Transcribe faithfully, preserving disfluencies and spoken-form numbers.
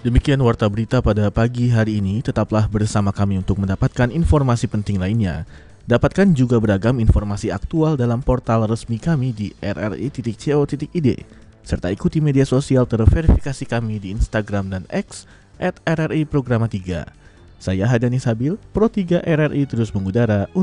Demikian warta berita pada pagi hari ini. Tetaplah bersama kami untuk mendapatkan informasi penting lainnya. Dapatkan juga beragam informasi aktual dalam portal resmi kami di r r i titik co titik i d, serta ikuti media sosial terverifikasi kami di Instagram dan X at r r i programa tiga. Saya Hadani Sabil, Pro tiga R R I terus mengudara.